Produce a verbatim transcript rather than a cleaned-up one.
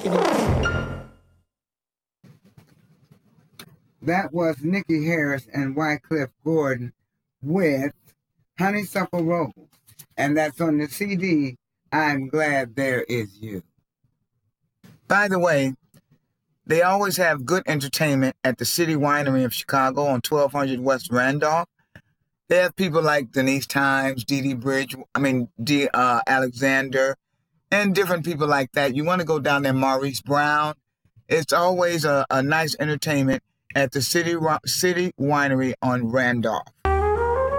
That was Nikki Harris and Wycliffe Gordon with Honeysuckle Rose. And that's on the C D, I'm Glad There Is You. By the way, they always have good entertainment at the City Winery of Chicago on twelve hundred West Randolph. They have people like Denise Times, Dee Dee Bridge, I mean, Dee uh, Alexander, and different people like that. You want to go down there, Maurice Brown. It's always a, a nice entertainment at the City City Winery on Randolph.